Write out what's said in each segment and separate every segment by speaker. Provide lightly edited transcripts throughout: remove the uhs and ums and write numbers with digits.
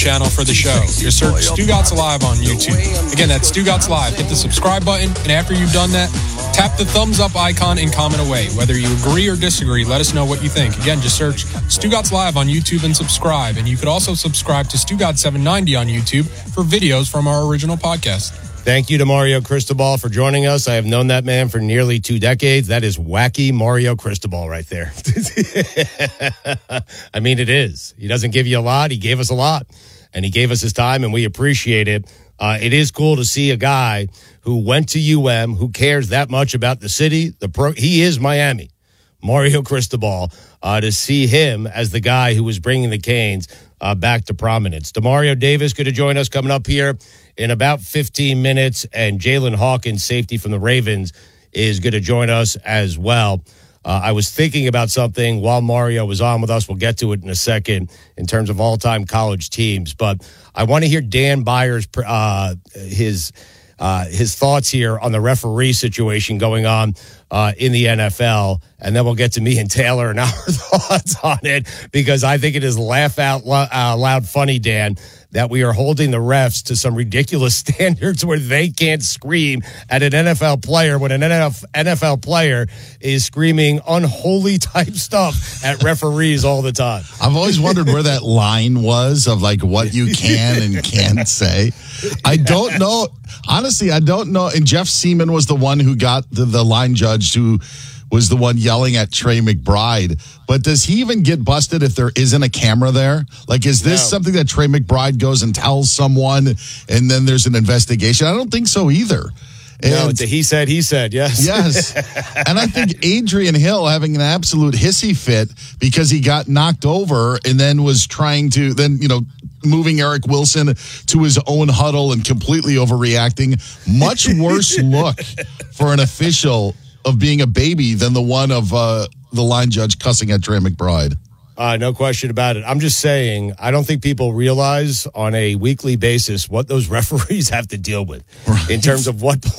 Speaker 1: channel for the show. Just search Stugotz Live on YouTube. Again, that's Stugotz Live. Hit the subscribe button, and after you've done that, tap the thumbs up icon and comment away. Whether you agree or disagree, let us know what you think. Again, just search Stugotz Live on YouTube and subscribe. And you could also subscribe to Stugotz 790 on YouTube for videos from our original podcast.
Speaker 2: Thank you to Mario Cristobal for joining us. I have known that man for nearly 2 decades. That is wacky Mario Cristobal right there. I mean, it is. He doesn't give you a lot. He gave us a lot, and he gave us his time, and we appreciate it. It is cool to see a guy who went to UM, who cares that much about the city. He is Miami, Mario Cristobal, to see him as the guy who was bringing the Canes back to prominence. Demario Davis going to join us coming up here in about 15 minutes, and Jalen Hawkins, safety from the Ravens, is going to join us as well. I was thinking about something while Mario was on with us. We'll get to it in a second in terms of all-time college teams, but I want to hear Dan Byers' his thoughts here on the referee situation going on in the NFL, and then we'll get to me and Taylor and our thoughts on it, because I think it is laugh out loud funny, Dan, that we are holding the refs to some ridiculous standards where they can't scream at an NFL player when an NFL player is screaming unholy type stuff at referees all the time.
Speaker 3: I've always wondered where that line was of like what you can and can't say. I don't know. Honestly, I don't know. And Jeff Seaman was the one who got the line judge who was the one yelling at Trey McBride. But does he even get busted if there isn't a camera there? Like, is this something that Trey McBride goes and tells someone and then there's an investigation? I don't think so either.
Speaker 2: No, it's a he said, yes.
Speaker 3: Yes. And I think Adrian Hill having an absolute hissy fit because he got knocked over and then was trying to, moving Eric Wilson to his own huddle and completely overreacting. Much worse look for an official of being a baby than the one of the line judge cussing at Trey McBride.
Speaker 2: No question about it. I'm just saying, I don't think people realize on a weekly basis what those referees have to deal with in terms of what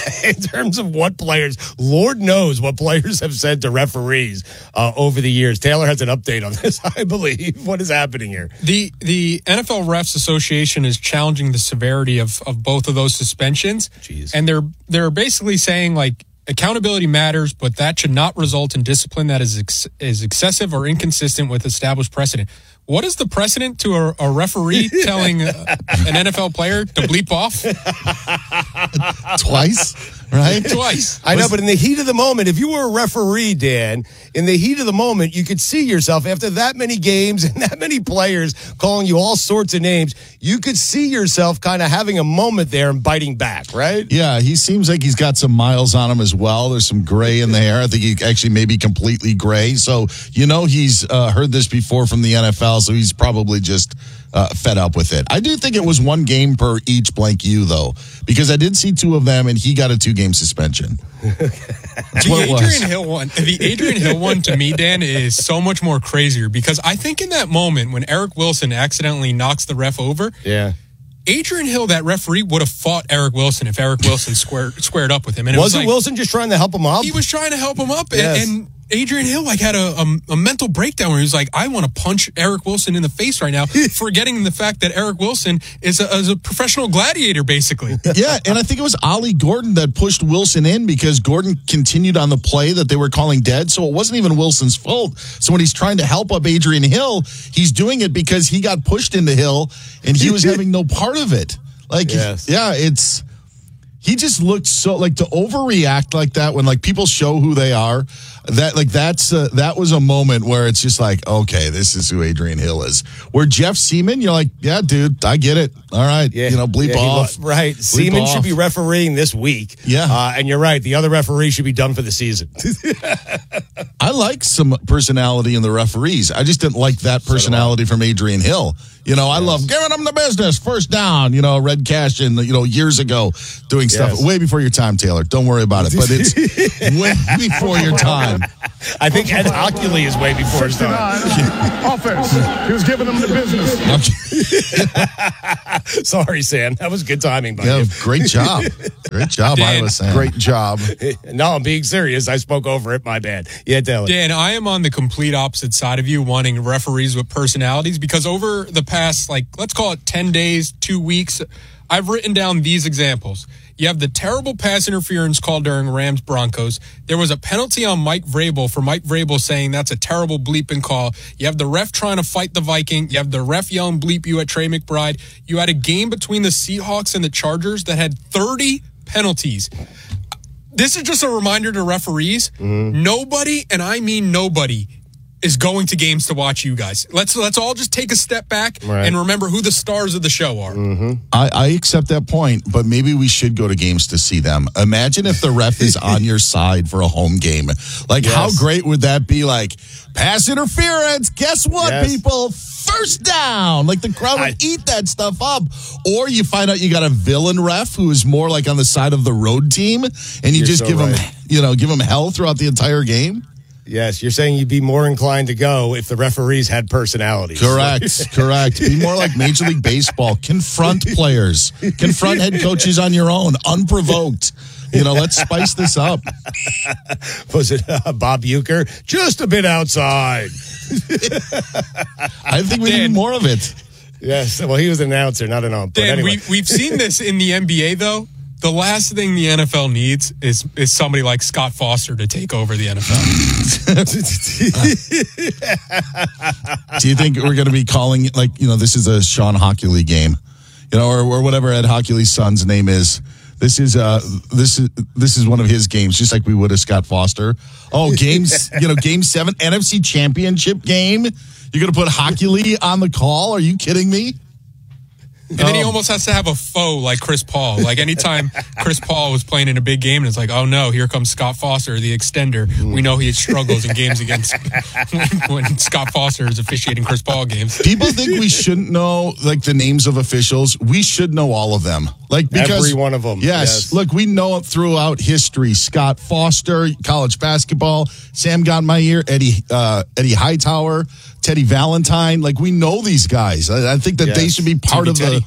Speaker 2: players. Lord knows what players have said to referees over the years. Taylor has an update on this, I believe. What is happening here?
Speaker 1: The NFL Refs Association is challenging the severity of both of those suspensions.
Speaker 2: Jeez.
Speaker 1: And they're basically saying, like, accountability matters, but that should not result in discipline that is excessive or inconsistent with established precedent. What is the precedent to a referee telling an NFL player to bleep off?
Speaker 3: Twice, right?
Speaker 1: Twice.
Speaker 2: I know, but in the heat of the moment, if you were a referee, Dan, in the heat of the moment, you could see yourself after that many games and that many players calling you all sorts of names, you could see yourself kind of having a moment there and biting back, right?
Speaker 3: Yeah, he seems like he's got some miles on him as well. There's some gray in the hair. I think he actually may be completely gray. So, he's heard this before from the NFL, so he's probably just fed up with it. I do think it was one game per each blank U, though, because I did see 2 of them, and he got a 2-game suspension. That's what it was.
Speaker 1: The Adrian Hill one, to me, Dan, is so much more crazier, because I think in that moment when Eric Wilson accidentally knocks the ref over, Adrian Hill, that referee, would have fought Eric Wilson if Eric Wilson squared up with him. And
Speaker 2: wasn't Wilson just trying to help him up?
Speaker 1: He was trying to help him up,
Speaker 2: yes.
Speaker 1: and Adrian Hill had a mental breakdown where he was like, I want to punch Eric Wilson in the face right now, forgetting the fact that Eric Wilson is a professional gladiator, basically.
Speaker 3: Yeah, and I think it was Ollie Gordon that pushed Wilson in because Gordon continued on the play that they were calling dead, so it wasn't even Wilson's fault. So when he's trying to help up Adrian Hill, he's doing it because he got pushed into Hill, and he was having no part of it. He just looked so, like, to overreact like that when, like, people show who they are. That was a moment where it's just like, okay, this is who Adrian Hill is. Where Jeff Seaman, you're like, yeah, dude, I get it. All right, bleep off.
Speaker 2: Right,
Speaker 3: bleep
Speaker 2: Seaman
Speaker 3: off.
Speaker 2: should be refereeing this week.
Speaker 3: Yeah,
Speaker 2: and you're right. The other referee should be done for the season.
Speaker 3: I like some personality in the referees. I just didn't like that personality from Adrian Hill. I love giving them the business, first down, Red Cash and, years ago doing stuff way before your time, Taylor. Don't worry about it, but it's way before your time.
Speaker 2: I think Ed Ockley is way before his time.
Speaker 4: Offense. He was giving them the business.
Speaker 2: Sorry, Sam. That was good timing by you.
Speaker 3: Great job. Great job, Iowa Sam.
Speaker 5: Great job.
Speaker 2: No, I'm being serious. I spoke over it. My bad. You had nail it.
Speaker 1: Dan, I am on the complete opposite side of you, wanting referees with personalities, because over the past, let's call it 10 days, 2 weeks, I've written down these examples. You have the terrible pass interference call during Rams-Broncos. There was a penalty on Mike Vrabel for Mike Vrabel saying that's a terrible bleeping call. You have the ref trying to fight the Viking. You have the ref yelling bleep you at Trey McBride. You had a game between the Seahawks and the Chargers that had 30 penalties. This is just a reminder to referees. Nobody, and I mean nobody, is going to games to watch you guys. Let's all just take a step back and remember who the stars of the show are.
Speaker 3: I accept that point, but maybe we should go to games to see them. Imagine if the ref is on your side for a home game. How great would that be? Pass interference. Guess what, people? First down. The crowd would eat that stuff up. Or you find out you got a villain ref who is more on the side of the road team, and you just give him hell throughout the entire game.
Speaker 2: Yes, you're saying you'd be more inclined to go if the referees had personalities.
Speaker 3: Correct. Be more like Major League Baseball. Confront players. Confront head coaches on your own, unprovoked. Let's spice this up.
Speaker 2: Was it Bob Uecker? Just a bit outside.
Speaker 3: I think we need more of it.
Speaker 2: Yes, well, he was an announcer, not an ump.
Speaker 1: Dan,
Speaker 2: anyway.
Speaker 1: we've seen this in the NBA, though. The last thing the NFL needs is somebody like Scott Foster to take over the NFL.
Speaker 3: Do you think we're going to be calling this is a Sean Hockley game, or whatever Ed Hockley's son's name is? This is one of his games, just like we would have Scott Foster. Oh, Game 7 NFC Championship game. You're going to put Hockley on the call? Are you kidding me?
Speaker 1: And then he almost has to have a foe like Chris Paul. Anytime Chris Paul was playing in a big game, and it's oh no, here comes Scott Foster, the extender. We know he struggles in games against when Scott Foster is officiating Chris Paul games.
Speaker 3: People think we shouldn't know the names of officials. We should know all of them. Because
Speaker 2: every one of them.
Speaker 3: Yes. Look, we know it throughout history. Scott Foster, college basketball, Sam Gottmeier, Eddie Hightower, Teddy Valentine. We know these guys. I think that they should be part of the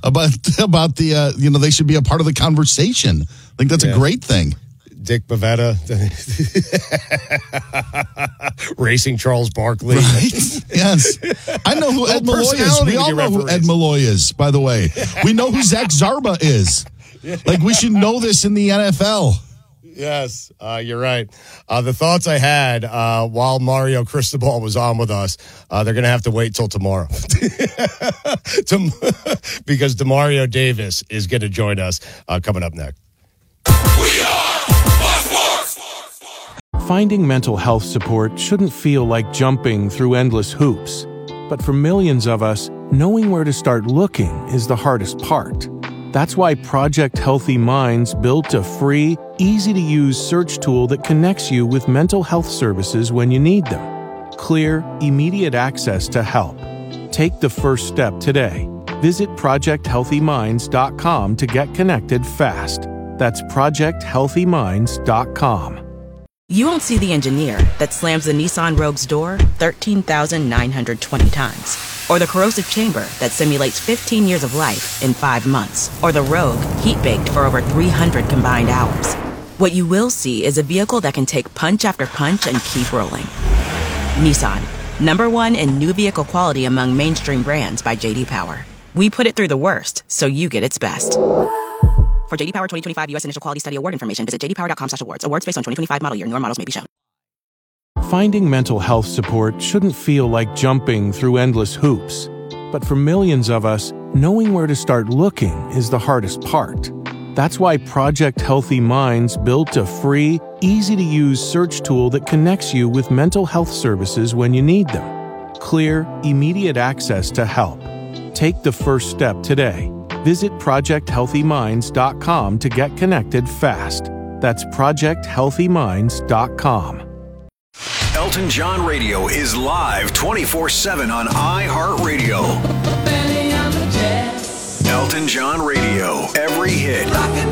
Speaker 3: they should be a part of the conversation. I think that's a great thing.
Speaker 2: Dick Bavetta, racing Charles Barkley.
Speaker 3: Right? Yes. I know who Ed Malloy is. We all know who Ed Malloy is, by the way. We know who Zach Zarba is. We should know this in the NFL.
Speaker 2: Yes, you're right. The thoughts I had while Mario Cristobal was on with us, they're going to have to wait till tomorrow. Because DeMario Davis is going to join us coming up next.
Speaker 5: We are
Speaker 6: Finding mental health support shouldn't feel like jumping through endless hoops. But for millions of us, knowing where to start looking is the hardest part. That's why Project Healthy Minds built a free, easy-to-use search tool that connects you with mental health services when you need them. Clear, immediate access to help. Take the first step today. Visit ProjectHealthyMinds.com to get connected fast. That's ProjectHealthyMinds.com.
Speaker 7: You won't see the engineer that slams the Nissan Rogue's door 13,920 times. Or the corrosive chamber that simulates 15 years of life in 5 months. Or the Rogue heat-baked for over 300 combined hours. What you will see is a vehicle that can take punch after punch and keep rolling. Nissan, #1 in new vehicle quality among mainstream brands by J.D. Power. We put it through the worst, so you get its best. For J.D. Power 2025 U.S. Initial Quality Study Award information, visit jdpower.com/awards. Awards based on 2025 model year. Newer models may be shown.
Speaker 6: Finding mental health support shouldn't feel like jumping through endless hoops. But for millions of us, knowing where to start looking is the hardest part. That's why Project Healthy Minds built a free, easy-to-use search tool that connects you with mental health services when you need them. Clear, immediate access to help. Take the first step today. Visit ProjectHealthyMinds.com to get connected fast. That's ProjectHealthyMinds.com.
Speaker 5: Elton John Radio is live 24/7 on iHeartRadio. Elton John Radio, every hit.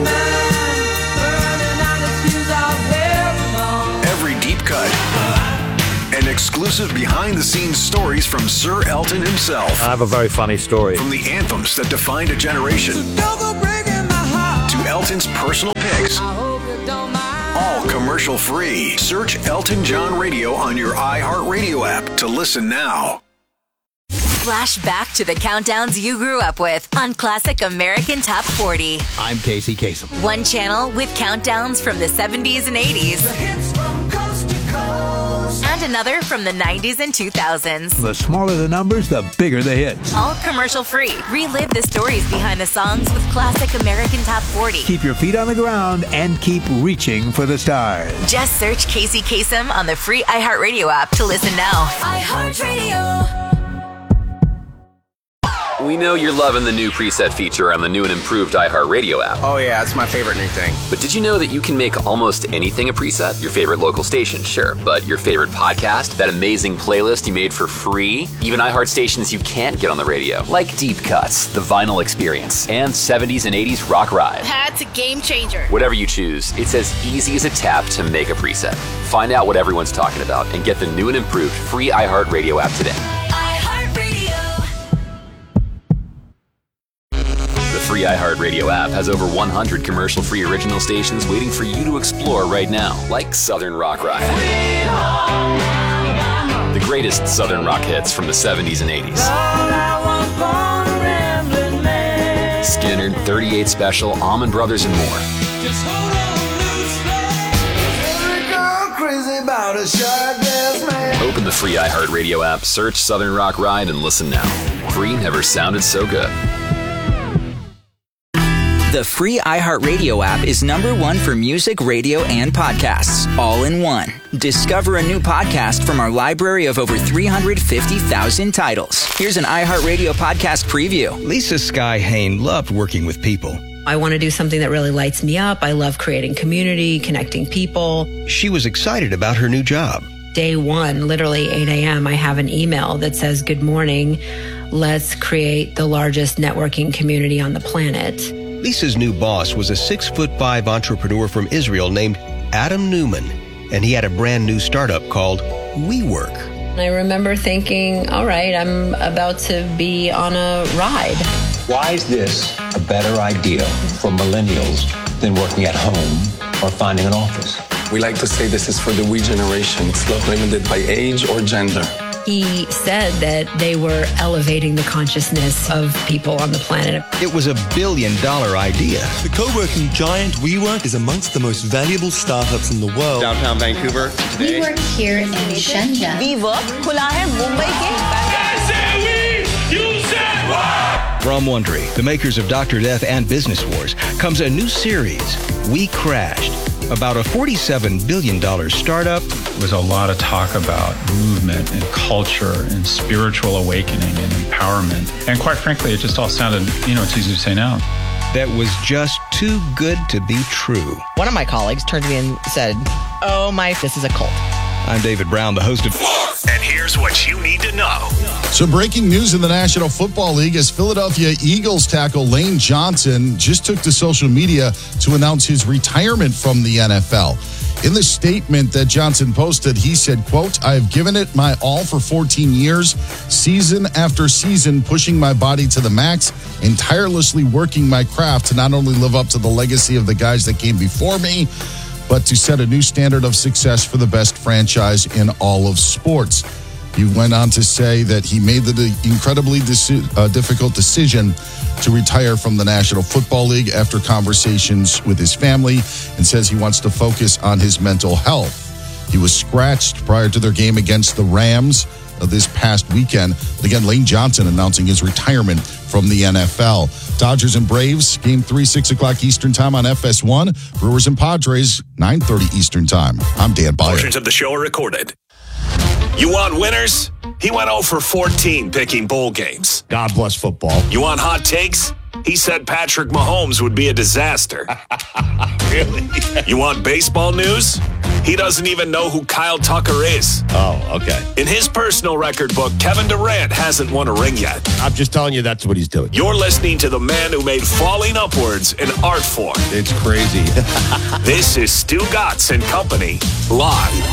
Speaker 5: Every deep cut. And exclusive behind-the-scenes stories from Sir Elton himself.
Speaker 8: I have a very funny story.
Speaker 5: From the anthems that defined a generation to Elton's personal picks. All all commercial free. Search Elton John Radio on your iHeartRadio app to listen now.
Speaker 8: Flash back to the countdowns you grew up with on Classic American Top 40.
Speaker 9: I'm Casey Kasem.
Speaker 8: One channel with countdowns from the 70s and 80s.
Speaker 10: The hits from coast to coast.
Speaker 8: And another from the 90s and 2000s.
Speaker 9: The smaller the numbers, the bigger the hits.
Speaker 8: All commercial free. Relive the stories behind the songs with Classic American Top 40.
Speaker 9: Keep your feet on the ground and keep reaching for the stars.
Speaker 8: Just search Casey Kasem on the free iHeartRadio app to listen now.
Speaker 10: iHeartRadio.
Speaker 11: We know you're loving the new preset feature on the new and improved iHeartRadio app.
Speaker 12: Oh yeah, it's my favorite new thing.
Speaker 11: But did you know that you can make almost anything a preset? Your favorite local station, sure. But your favorite podcast? That amazing playlist you made for free? Even iHeart stations you can't get on the radio. Like Deep Cuts, The Vinyl Experience, and 70s and 80s Rock Ride.
Speaker 13: That's a game changer.
Speaker 11: Whatever you choose, it's as easy as a tap to make a preset. Find out what everyone's talking about and get the new and improved free iHeartRadio app today. The free iHeartRadio app has over 100 commercial-free original stations waiting for you to explore right now, like Southern Rock Ride. The greatest Southern rock hits from the 70s and 80s. Skinner, 38 Special, Allman Brothers, and more. Open the free iHeartRadio app, search Southern Rock Ride, and listen now. Free never sounded so good.
Speaker 14: The free iHeartRadio app is #1 for music, radio, and podcasts, all in one. Discover a new podcast from our library of over 350,000 titles. Here's an iHeartRadio podcast preview.
Speaker 15: Lisa Sky Hain loved working with people.
Speaker 16: I want to do something that really lights me up. I love creating community, connecting people.
Speaker 15: She was excited about her new job.
Speaker 16: Day one, literally 8 a.m., I have an email that says, "Good morning. Let's create the largest networking community on the planet."
Speaker 15: Lisa's new boss was a 6'5" entrepreneur from Israel named Adam Newman, and he had a brand new startup called WeWork.
Speaker 16: I remember thinking, all right, I'm about to be on a ride.
Speaker 17: Why is this a better idea for millennials than working at home or finding an office?
Speaker 18: We like to say this is for the we generation. It's not limited by age or gender.
Speaker 16: He said that they were elevating the consciousness of people on the planet.
Speaker 15: It was $1 billion idea.
Speaker 19: The co-working giant WeWork is amongst the most valuable startups in the world.
Speaker 12: Downtown Vancouver today.
Speaker 20: We work here in Shenzhen.
Speaker 13: WeWork खुला है मुंबई के.
Speaker 15: From Wondery, the makers of Dr. Death and Business Wars, comes a new series, We Crashed, about a $47 billion startup.
Speaker 21: There was a lot of talk about movement and culture and spiritual awakening and empowerment. And quite frankly, it just all sounded, it's easy to say now.
Speaker 15: That was just too good to be true.
Speaker 22: One of my colleagues turned to me and said, this is a cult.
Speaker 15: I'm David Brown, the host of...
Speaker 5: And here's what you need to know.
Speaker 3: So breaking news in the National Football League as Philadelphia Eagles tackle Lane Johnson just took to social media to announce his retirement from the NFL. In the statement that Johnson posted, he said, quote, "I have given it my all for 14 years, season after season, pushing my body to the max and tirelessly working my craft to not only live up to the legacy of the guys that came before me, but to set a new standard of success for the best franchise in all of sports." He went on to say that he made the incredibly difficult decision to retire from the National Football League after conversations with his family and says he wants to focus on his mental health. He was scratched prior to their game against the Rams this past weekend. But again, Lane Johnson announcing his retirement from the NFL. Dodgers and Braves, Game 3, 6 o'clock Eastern Time on FS1. Brewers and Padres, 9:30 Eastern Time. I'm Dan Byer.
Speaker 5: Portions of the show are recorded. You want winners? He went 0 for 14 picking bowl games.
Speaker 2: God bless football.
Speaker 5: You want hot takes? He said Patrick Mahomes would be a disaster.
Speaker 2: Really?
Speaker 5: You want baseball news? He doesn't even know who Kyle Tucker is.
Speaker 2: Oh, okay.
Speaker 5: In his personal record book, Kevin Durant hasn't won a ring yet.
Speaker 2: I'm just telling you that's what he's doing.
Speaker 5: You're listening to the man who made falling upwards an art form.
Speaker 2: It's crazy.
Speaker 5: This is Stu Gatz and Company, live.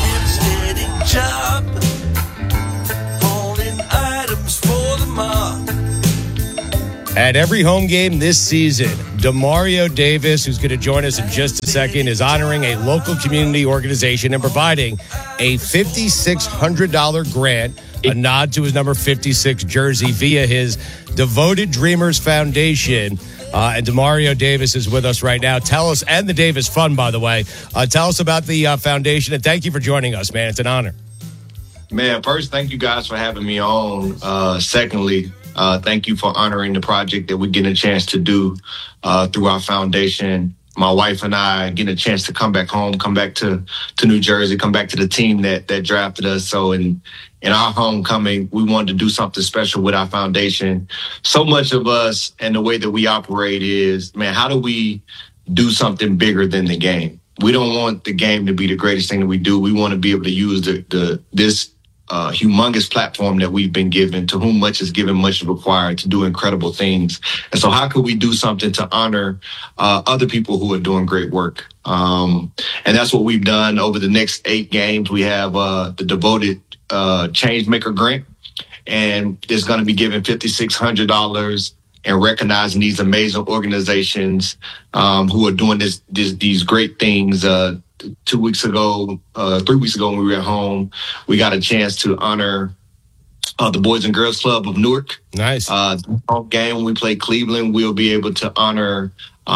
Speaker 10: Job, holding items for the mob.
Speaker 2: At every home game this season, Demario Davis, who's going to join us in just a second, is honoring a local community organization and providing a $5,600 grant, a nod to his number 56 jersey via his Devoted Dreamers Foundation. And Demario Davis is with us right now. Tell us, and the Davis Fund, by the way, tell us about the foundation, and thank you for joining us, man. It's an honor.
Speaker 1: Man, first, thank you guys for having me on. Secondly, thank you for honoring the project that we get a chance to do through our foundation. My wife and I getting a chance to come back home, come back to New Jersey, come back to the team that drafted us. So in our homecoming, we wanted to do something special with our foundation. So much of us and the way that we operate is, man, how do we do something bigger than the game? We don't want the game to be the greatest thing that we do. We want to be able to use this humongous platform that we've been given, to whom much is given, much is required, to do incredible things. And so how could we do something to honor other people who are doing great work? And that's what we've done. Over the next 8 games, we have the Devoted Changemaker Grant, and it's going to be given $5,600 and recognizing these amazing organizations who are doing these great things. 3 weeks ago, when we were at home, we got a chance to honor the Boys and Girls Club of Newark.
Speaker 2: Nice.
Speaker 1: Game when we play Cleveland, we'll be able to honor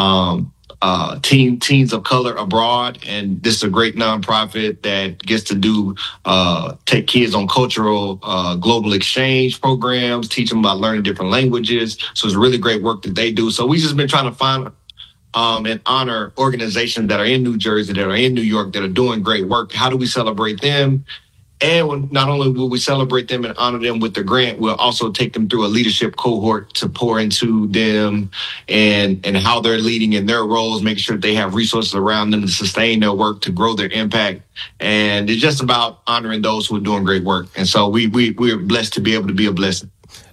Speaker 1: teens of color abroad. And this is a great nonprofit that gets to do take kids on cultural global exchange programs, teach them about learning different languages. So it's really great work that they do. So we've just been trying to find and honor organizations that are in New Jersey, that are in New York, that are doing great work. How do we celebrate them? And not only will we celebrate them and honor them with the grant, we'll also take them through a leadership cohort to pour into them and how they're leading in their roles, make sure that they have resources around them to sustain their work, to grow their impact. And it's just about honoring those who are doing great work. And so we're blessed to be able to be a blessing.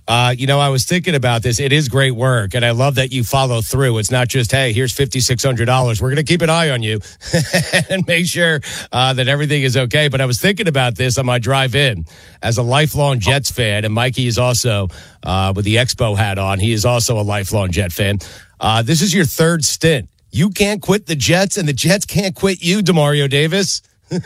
Speaker 2: I was thinking about this. It is great work, and I love that you follow through. It's not just, hey, here's $5,600. We're going to keep an eye on you and make sure that everything is okay. But I was thinking about this on my drive in as a lifelong Jets fan, and Mikey is also, with the Expo hat on, he is also a lifelong Jet fan. This is your 3rd stint. You can't quit the Jets, and the Jets can't quit you, Demario Davis.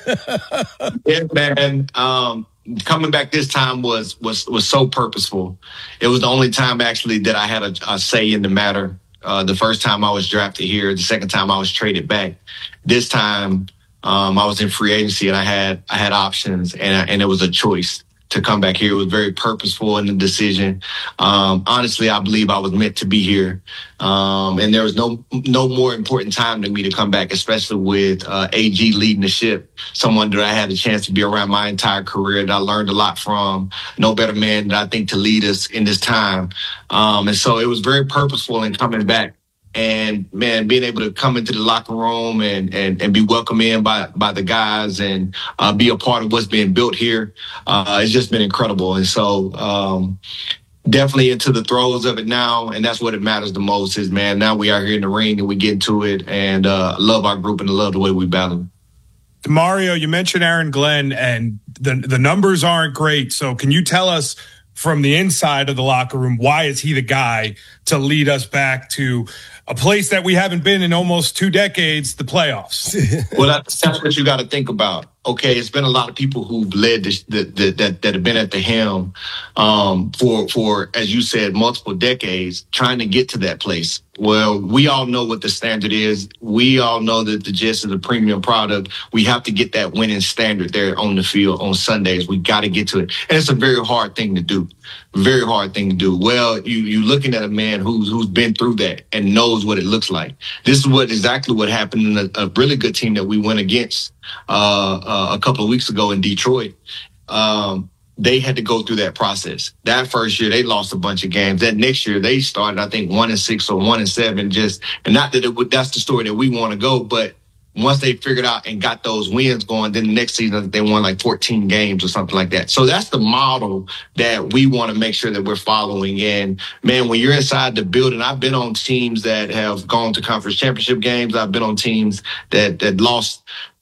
Speaker 1: Yeah, man. Coming back this time was so purposeful. It was the only time actually that I had a say in the matter. The first time I was drafted here, the second time I was traded back. This time I was in free agency and I had options and it was a choice to come back here. It was very purposeful in the decision. Honestly, I believe I was meant to be here. And there was no more important time than me to come back, especially with AG leading the ship, someone that I had a chance to be around my entire career, that I learned a lot from. No better man that I think to lead us in this time. And so it was very purposeful in coming back. And man, being able to come into the locker room and be welcomed in by the guys and be a part of what's being built here, it's just been incredible. And so definitely into the throes of it now, and that's what it matters the most is, man, now we are here in the ring and we get into it, and love our group and love the way we battle.
Speaker 4: Mario, you mentioned Aaron Glenn, and the numbers aren't great. So can you tell us from the inside of the locker room, why is he the guy to lead us back to a place that we haven't been in almost 2 decades, the playoffs?
Speaker 1: Well, that's what you got to think about. Okay, it's been a lot of people who've led that have been at the helm for, as you said, multiple decades, trying to get to that place. Well, we all know what the standard is. We all know that the Jets is a premium product. We have to get that winning standard there on the field on Sundays. We got to get to it. And it's a very hard thing to do. Very hard thing to do. Well, you looking at a man who's been through that and knows what it looks like. This is exactly what happened in a really good team that we went against a couple of weeks ago in Detroit. They had to go through that process. That first year, they lost a bunch of games. That next year, they started, I think, 1-6 or 1-7. And not that that's the story that we want to go, but once they figured out and got those wins going, then the next season they won like 14 games or something like that. So that's the model that we want to make sure that we're following. And man, when you're inside the building, I've been on teams that have gone to conference championship games. I've been on teams that lost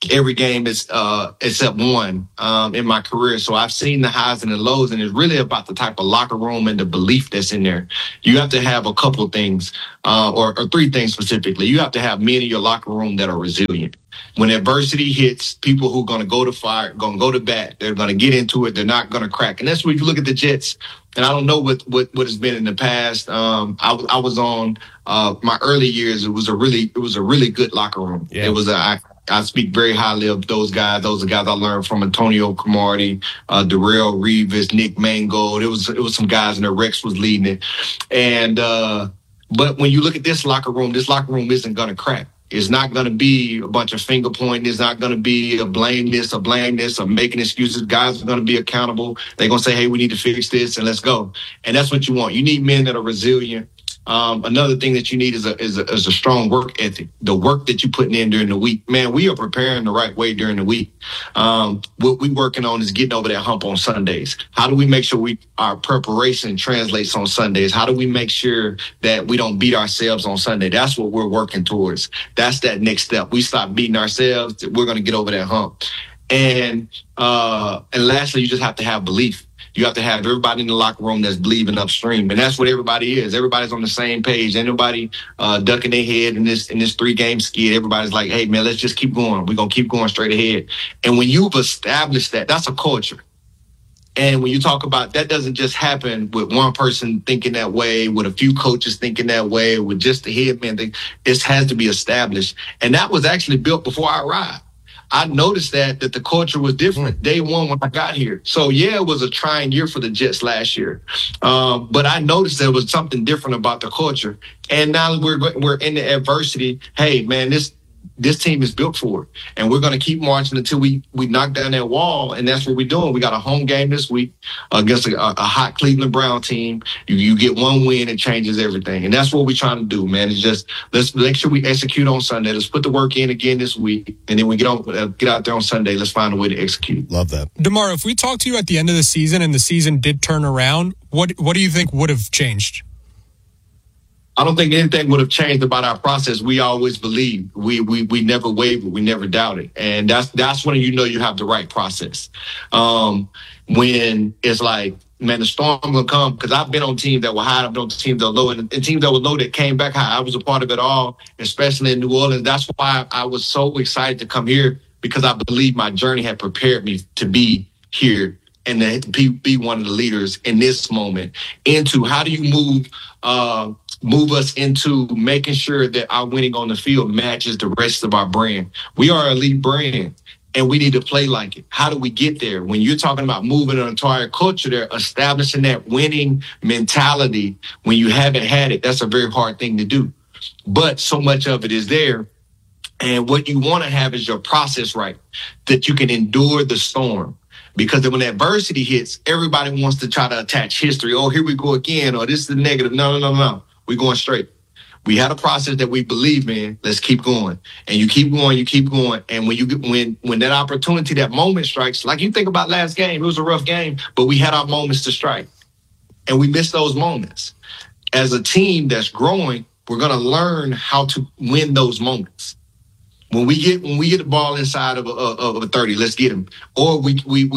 Speaker 1: every game is except one in my career. So I've seen the highs and the lows, and it's really about the type of locker room and the belief that's in there. You have to have a couple things, or three things specifically. You have to have men in your locker room that are resilient. When adversity hits, people who are going to go to fire, going to go to bat, they're going to get into it. They're not going to crack. And that's when you look at the Jets. And I don't know what has been in the past. I was on my early years. It was a really good locker room. Yeah. It was I speak very highly of those guys. Those are guys I learned from Antonio Cromartie, Darrelle Revis, Nick Mangold. It was some guys in there. Rex was leading it. And but when you look at this locker room isn't going to crack. It's not going to be a bunch of finger pointing. It's not going to be a blame this or making excuses. Guys are going to be accountable. They're going to say, hey, we need to fix this and let's go. And that's what you want. You need men that are resilient. Another thing that you need is a strong work ethic. The work that you're putting in during the week. Man, we are preparing the right way during the week. What we're working on is getting over that hump on Sundays. How do we make sure our preparation translates on Sundays? How do we make sure that we don't beat ourselves on Sunday? That's what we're working towards. That's that next step. We stop beating ourselves. We're going to get over that hump. And lastly, you just have to have belief. You have to have everybody in the locker room that's believing upstream. And that's what everybody is. Everybody's on the same page. Ain't nobody ducking their head in this 3-game skid. Everybody's like, hey, man, let's just keep going. We're going to keep going straight ahead. And when you've established that, that's a culture. And when you talk about that, doesn't just happen with one person thinking that way, with a few coaches thinking that way, with just the head man thing. It has to be established. And that was actually built before I arrived. I noticed that the culture was different day one when I got here. So, yeah, it was a trying year for the Jets last year. But I noticed there was something different about the culture. And now we're in the adversity. Hey, man, this team is built for it. And we're going to keep marching until we knock down that wall. And that's what we're doing. We got a home game this week against a hot Cleveland Brown team. You get one win, it changes everything. And that's what we're trying to do, man. It's just, let's make sure we execute on Sunday. Let's put the work in again this week. And then we get out there on Sunday. Let's find a way to execute.
Speaker 2: Love that.
Speaker 6: DeMar, if we talk to you at the end of the season and the season did turn around, what do you think would have changed?
Speaker 1: I don't think anything would have changed about our process. We always believed. We never wavered. We never doubted. And that's when you know you have the right process. When it's like, man, the storm will come. Because I've been on teams that were high, I've been on teams that were low, and teams that were low that came back high. I was a part of it all, especially in New Orleans. That's why I was so excited to come here, because I believe my journey had prepared me to be here and to be one of the leaders in this moment. Into how do you move us into making sure that our winning on the field matches the rest of our brand. We are an elite brand, and we need to play like it. How do we get there? When you're talking about moving an entire culture there, establishing that winning mentality when you haven't had it, that's a very hard thing to do. But so much of it is there. And what you want to have is your process right, that you can endure the storm. Because when adversity hits, everybody wants to try to attach history. Oh, here we go again. Or this is the negative. No. We're going straight. We had a process that we believe in. Let's keep going. And you keep going. And when that opportunity, that moment strikes, like you think about last game, it was a rough game, but we had our moments to strike. And we missed those moments. As a team that's growing, we're going to learn how to win those moments. When we get the ball inside of a 30, let's get them. Or we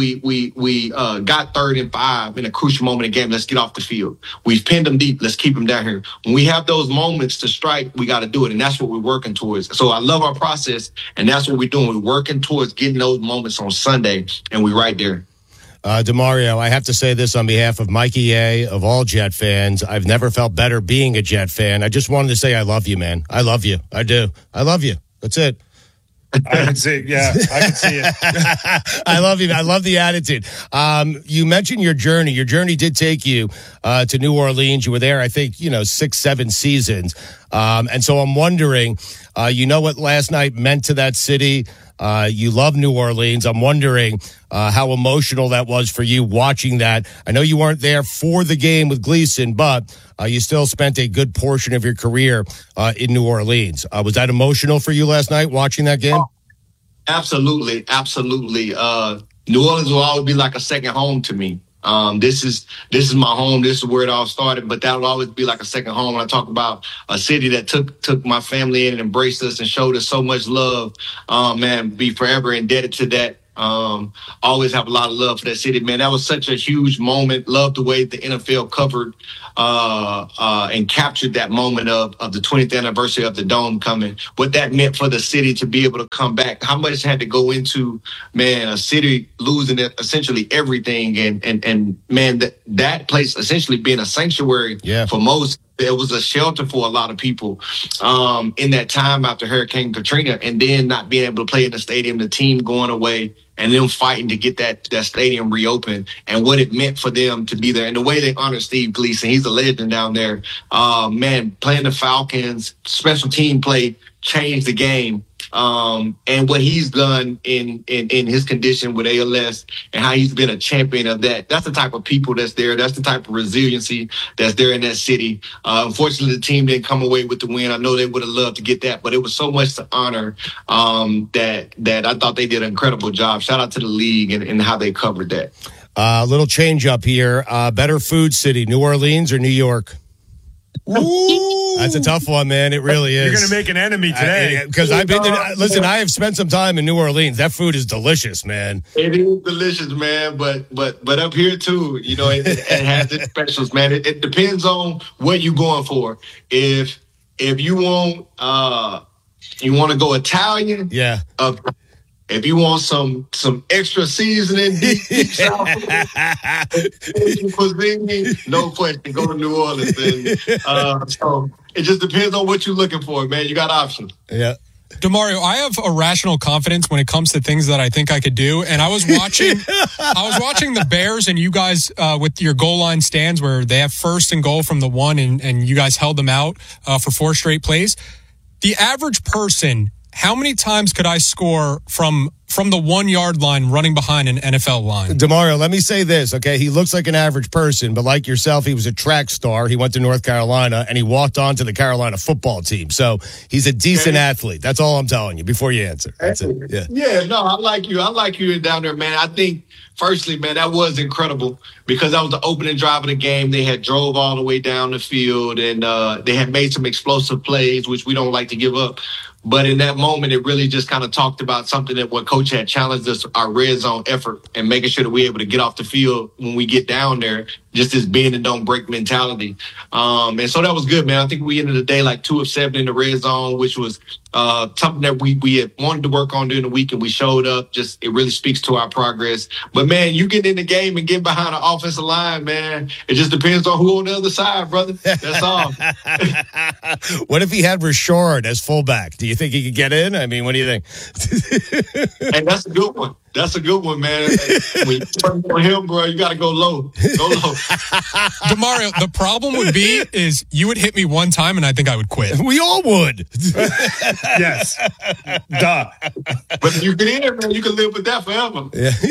Speaker 1: got 3rd and 5 in a crucial moment of the game. Let's get off the field. We've pinned them deep. Let's keep them down here. When we have those moments to strike, we got to do it, and that's what we're working towards. So I love our process, and that's what we're doing. We're working towards getting those moments on Sunday, and we're right there.
Speaker 2: DeMario, I have to say this on behalf of Mikey A, of all Jet fans. I've never felt better being a Jet fan. I just wanted to say I love you, man. I love you. I do. I love you. That's it.
Speaker 4: I can see it. Yeah, I can see it.
Speaker 2: I love you. I love the attitude. You mentioned your journey. Your journey did take you to New Orleans. You were there, I think, 6-7 seasons. And so I'm wondering, what last night meant to that city. You love New Orleans. I'm wondering how emotional that was for you watching that. I know you weren't there for the game with Gleason, but you still spent a good portion of your career in New Orleans. Was that emotional for you last night watching that game?
Speaker 1: Absolutely. New Orleans will always be like a second home to me. This is my home. This is where it all started. But that'll always be like a second home. When I talk about a city that took my family in and embraced us and showed us so much love, man, be forever indebted to that. Always have a lot of love for that city, man. That was such a huge moment. Love the way the NFL covered and captured that moment of the 20th anniversary of the Dome coming. What that meant for the city to be able to come back. How much had to go into, man, a city losing essentially everything, and man, that place essentially being a sanctuary for most. It was a shelter for a lot of people in that time after Hurricane Katrina, and then not being able to play in the stadium, the team going away, and them fighting to get that stadium reopened, and what it meant for them to be there. And the way they honor Steve Gleason, he's a legend down there. Man, playing the Falcons, special team play changed the game. And what he's done in his condition with ALS and how he's been a champion of that. That's the type of people that's there. That's the type of resiliency that's there in that city. Unfortunately, the team didn't come away with the win. I know they would have loved to get that, but it was so much to honor that I thought they did an incredible job. Shout out to the league and how they covered that.
Speaker 2: Little change up here. Better food city, New Orleans or New York? Ooh. That's a tough one, man. It really is.
Speaker 4: You're going to make an enemy today.
Speaker 2: Because I've been listen, I have spent some time in New Orleans. That food is delicious, man.
Speaker 1: It is delicious, man. But up here too, you know, it has its specials, man. It depends on what you're going for. If you want to go Italian, if you want some extra seasoning, deep South cuisine, no question, go to New Orleans. And, so it just depends on what you're looking for, man. You got options.
Speaker 2: Yeah.
Speaker 6: DeMario, I have irrational confidence when it comes to things that I think I could do. And I was watching the Bears and you guys with your goal line stands where they have first and goal from the one and you guys held them out for 4 straight plays. The average person, how many times could I score from the 1 yard line running behind an NFL line?
Speaker 2: DeMario, let me say this, okay? He looks like an average person, but like yourself, he was a track star. He went to North Carolina, and he walked on to the Carolina football team. So he's a decent athlete. That's all I'm telling you before you answer. That's it.
Speaker 1: Yeah, no, I like you down there, man. I think, firstly, man, that was incredible because that was the opening drive of the game. They had drove all the way down the field, and they had made some explosive plays, which we don't like to give up. But in that moment, it really just kind of talked about something that what Coach had challenged us, our red zone effort and making sure that we're able to get off the field when we get down there, just this bend and don't break mentality. And so that was good, man. I think we ended the day like 2 of 7 in the red zone, which was something that we had wanted to work on during the week, and we showed up. Just it really speaks to our progress. But, man, you get in the game and get behind an offensive line, man. It just depends on who on the other side, brother. That's all.
Speaker 2: What if he had Rashard as fullback? Do you think he could get in? I mean, what do you think?
Speaker 1: Hey, that's a good one. That's a good one, man. When you turn on him, bro, you got to go low. Go low.
Speaker 6: DeMario, the problem would be is you would hit me one time and I think I would quit.
Speaker 2: We all would.
Speaker 4: Yes. Duh.
Speaker 1: But you get in there, man, you can live with that forever.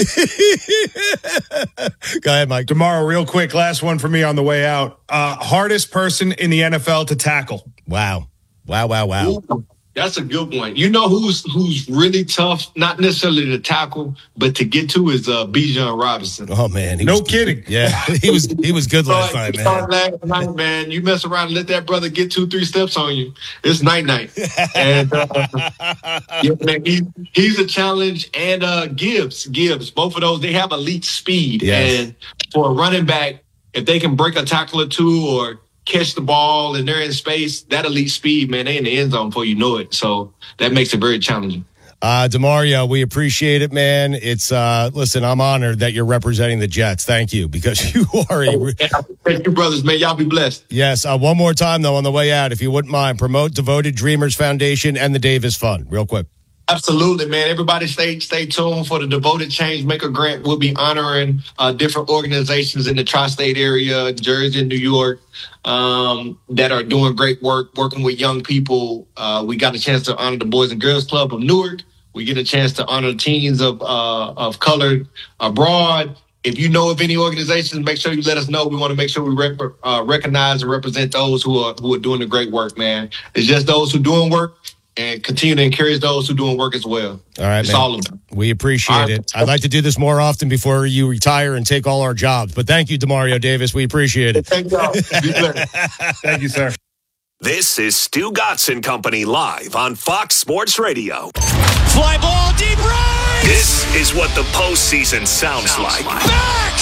Speaker 2: Yeah. Go ahead, Mike.
Speaker 4: DeMario, real quick, last one for me on the way out. Hardest person in the NFL to tackle.
Speaker 2: Wow.
Speaker 1: Ooh, that's a good one. You know who's really tough, not necessarily to tackle, but to get to is Bijan Robinson.
Speaker 2: Oh man,
Speaker 4: no kidding.
Speaker 2: Yeah, he was good last night, man.
Speaker 1: Last night, man, you mess around and let that brother get 2-3 steps on you. It's night. And yeah, man, he's a challenge. And Gibbs, both of those, they have elite speed.
Speaker 2: Yes.
Speaker 1: And for a running back, if they can break a tackle or two or catch the ball and they're in space, that elite speed, man, they in the end zone before you know it. So that makes it very challenging.
Speaker 2: DeMario, we appreciate it, man. It's listen, I'm honored that you're representing the Jets. Thank you, because you are
Speaker 1: Thank you, brothers, man. Y'all be blessed.
Speaker 2: Yes. One more time, though, on the way out, if you wouldn't mind, promote Devoted Dreamers Foundation and the Davis Fund, real quick.
Speaker 1: Absolutely, man. Everybody stay tuned for the Devoted Changemaker Grant. We'll be honoring different organizations in the tri-state area, Jersey and New York, that are doing great work, working with young people. We got a chance to honor the Boys and Girls Club of Newark. We get a chance to honor teens of color abroad. If you know of any organizations, make sure you let us know. We want to make sure we recognize and represent those who are doing the great work, man. It's just those who are doing work. and continue to encourage those who doing work as well.
Speaker 2: All right,
Speaker 1: it's
Speaker 2: man.
Speaker 1: all of them.
Speaker 2: We appreciate it. I'd like to do this more often before you retire and take all our jobs. But thank you, Demario Davis. We appreciate it.
Speaker 1: Thank y'all.
Speaker 4: Thank you, sir.
Speaker 7: This is Stu Gatz and Company live on Fox Sports Radio.
Speaker 10: Fly ball deep right.
Speaker 7: This is what the postseason sounds like.
Speaker 10: Back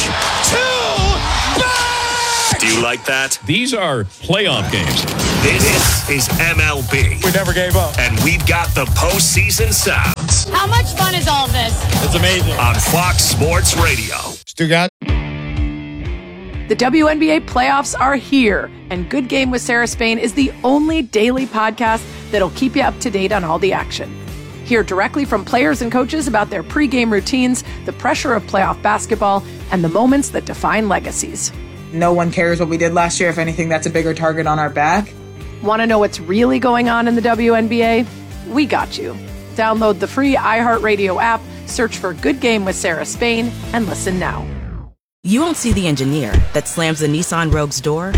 Speaker 10: to back.
Speaker 7: Do you like that?
Speaker 9: These are playoff games.
Speaker 7: This is MLB.
Speaker 4: We never gave up.
Speaker 7: And we've got the postseason sounds.
Speaker 13: How much fun is all this?
Speaker 9: It's amazing.
Speaker 7: On Fox Sports Radio.
Speaker 2: Stu Gatz.
Speaker 23: The WNBA playoffs are here, and Good Game with Sarah Spain is the only daily podcast that'll keep you up to date on all the action. Hear directly from players and coaches about their pregame routines, the pressure of playoff basketball, and the moments that define legacies.
Speaker 24: No one cares what we did last year. If anything, that's a bigger target on our back.
Speaker 23: Want to know what's really going on in the WNBA? We got you. Download the free iHeartRadio app, search for Good Game with Sarah Spain, and listen now.
Speaker 25: You won't see the engineer that slams the Nissan Rogue's door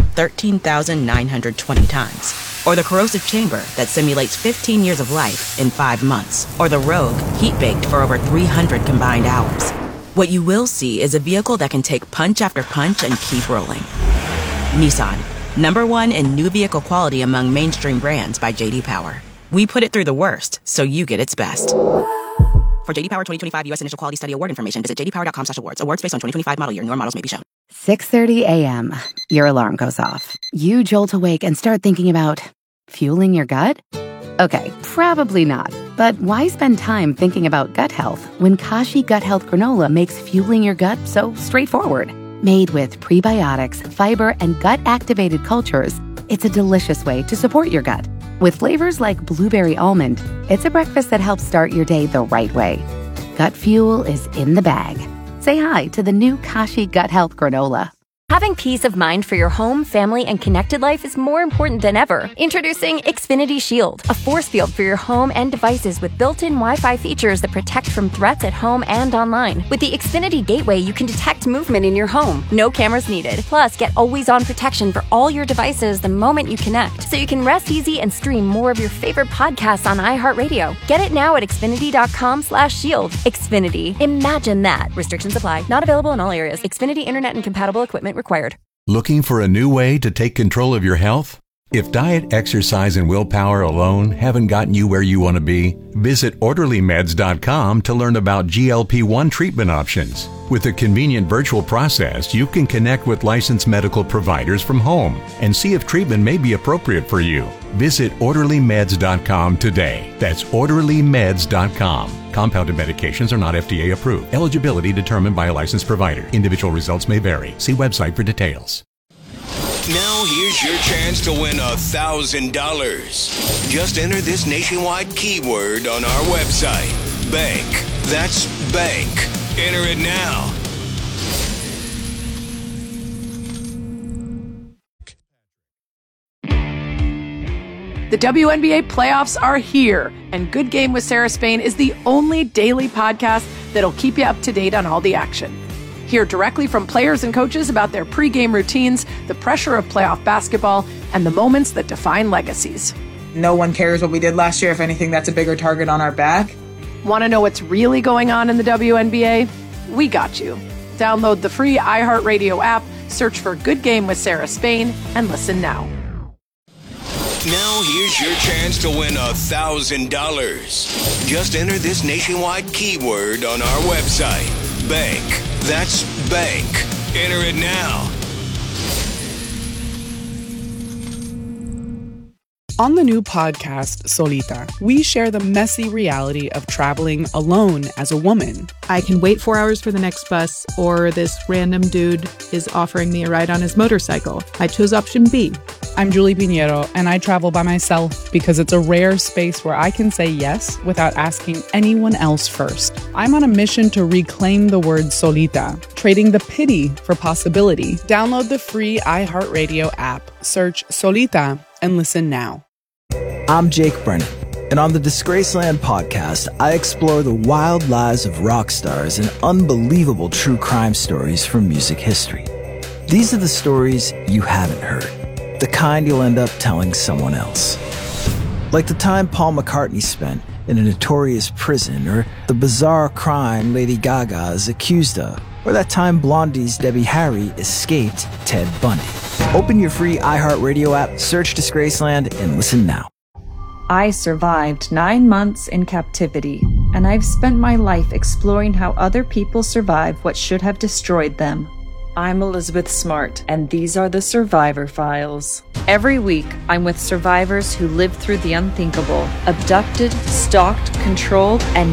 Speaker 25: 13,920 times. Or the corrosive chamber that simulates 15 years of life in 5 months. Or the Rogue heat-baked for over 300 combined hours. What you will see is a vehicle that can take punch after punch and keep rolling. Nissan, #1 in new vehicle quality among mainstream brands by J.D. Power. We put it through the worst, so you get its best. For J.D. Power 2025 U.S. Initial Quality Study Award information, visit jdpower.com/awards. Awards based on 2025 model year. Newer models may be shown.
Speaker 26: 6:30 a.m. Your alarm goes off. You jolt awake and start thinking about fueling your gut? Okay, probably not. But why spend time thinking about gut health when Kashi Gut Health Granola makes fueling your gut so straightforward? Made with prebiotics, fiber, and gut-activated cultures, it's a delicious way to support your gut. With flavors like blueberry almond, it's a breakfast that helps start your day the right way. Gut fuel is in the bag. Say hi to the new Kashi Gut Health Granola.
Speaker 27: Having peace of mind for your home, family, and connected life is more important than ever. Introducing Xfinity Shield, a force field for your home and devices with built-in Wi-Fi features that protect from threats at home and online. With the Xfinity Gateway, you can detect movement in your home. No cameras needed. Plus, get always-on protection for all your devices the moment you connect, so you can rest easy and stream more of your favorite podcasts on iHeartRadio. Get it now at Xfinity.com/shield. Xfinity. Imagine that. Restrictions apply. Not available in all areas. Xfinity Internet and compatible equipment required.
Speaker 28: Looking for a new way to take control of your health? If diet, exercise, and willpower alone haven't gotten you where you want to be, visit OrderlyMeds.com to learn about GLP-1 treatment options. With a convenient virtual process, you can connect with licensed medical providers from home and see if treatment may be appropriate for you. Visit OrderlyMeds.com today. That's OrderlyMeds.com. Compounded medications are not FDA approved. Eligibility determined by a licensed provider. Individual results may vary. See website for details.
Speaker 29: Now here's your chance to win $1,000. Just enter this nationwide keyword on our website. Bank. That's bank. Enter it now.
Speaker 23: The WNBA playoffs are here, and Good Game with Sarah Spain is the only daily podcast that'll keep you up to date on all the action. Hear directly from players and coaches about their pregame routines, the pressure of playoff basketball, and the moments that define legacies.
Speaker 24: No one cares what we did last year. If anything, that's a bigger target on our back.
Speaker 23: Want to know what's really going on in the WNBA? We got you. Download the free iHeartRadio app, search for Good Game with Sarah Spain, and listen now.
Speaker 29: Now here's your chance to win $1,000. Just enter this nationwide keyword on our website. Bank. That's bank. Enter it now.
Speaker 30: On the new podcast, Solita, we share the messy reality of traveling alone as a woman.
Speaker 31: I can wait 4 hours for the next bus, or this random dude is offering me a ride on his motorcycle. I chose option B.
Speaker 30: I'm Julie Pinheiro, and I travel by myself because it's a rare space where I can say yes without asking anyone else first. I'm on a mission to reclaim the word solita, trading the pity for possibility. Download the free iHeartRadio app, search Solita, and listen now.
Speaker 32: I'm Jake Brennan, and on the Disgraceland podcast, I explore the wild lives of rock stars and unbelievable true crime stories from music history. These are the stories you haven't heard, the kind you'll end up telling someone else. Like the time Paul McCartney spent in a notorious prison, or the bizarre crime Lady Gaga is accused of, or that time Blondie's Debbie Harry escaped Ted Bundy. Open your free iHeartRadio app, search Disgraceland, and listen now.
Speaker 8: I survived 9 months in captivity, and I've spent my life exploring how other people survive what should have destroyed them. I'm Elizabeth Smart, and these are the Survivor Files. Every week, I'm with survivors who lived through the unthinkable, abducted, stalked, controlled, and